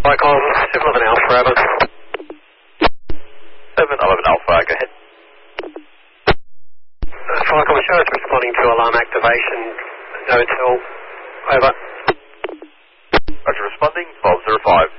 Icon 711 Alpha, over. 711 Alpha, go ahead. Icon show is responding to alarm activation. No tell. Over. Roger, responding 1205.